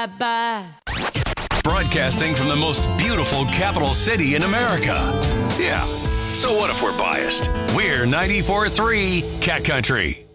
bye-bye. Broadcasting from the most beautiful capital city in America. Yeah, so what if we're biased? We're 94.3 Cat Country.